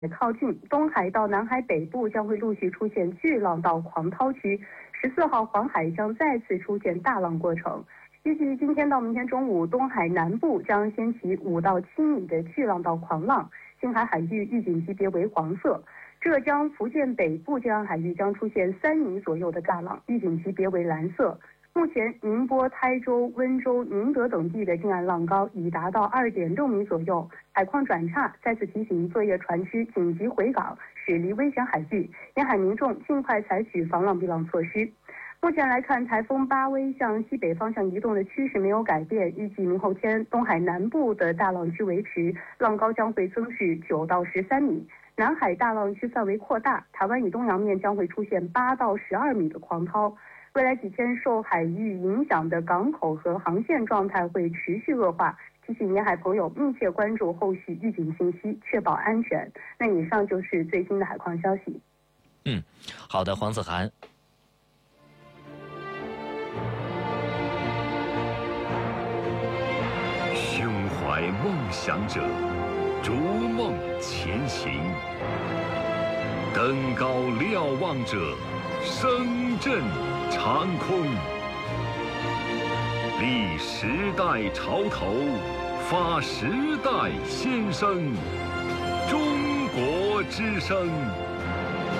靠近，东海到南海北部将会陆续出现巨浪到狂涛区。14号黄海将再次出现大浪过程。预计今天到明天中午，东海南部将掀起5到7米的巨浪到狂浪，青海海域预警级别为黄色。浙江、福建北部近岸海域将出现3米左右的大浪，预警级别为蓝色。目前，宁波、台州、温州、宁德等地的近岸浪高已达到2.6米左右，海况转差。再次提醒作业船只紧急回港，驶离危险海域，沿海民众尽快采取防浪避浪措施。目前来看，台风巴威向西北方向移动的趋势没有改变，预计明后天东海南部的大浪区维持，浪高将会增至9到13米。南海大浪区范围扩大，台湾以东洋面将会出现8到12米的狂涛。未来几天受海域影响的港口和航线状态会持续恶化，提醒沿海朋友密切关注后续预警信息，确保安全。那以上就是最新的海况消息。 好的，黄子涵。 胸怀梦想者，逐梦前行；登高瞭望者，声震长空。立时代潮头，发时代先声。中国之声。